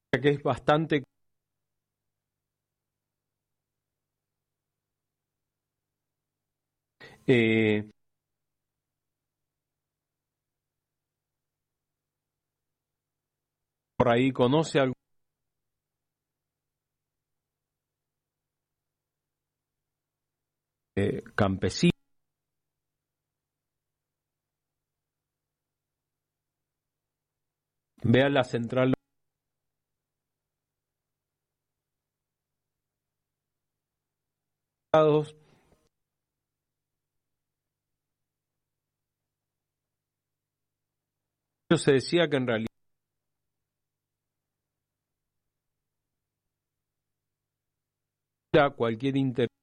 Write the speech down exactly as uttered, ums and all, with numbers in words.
que es bastante eh, por ahí conoce algún eh, campesino, vea la central. Se decía que en realidad cualquier interés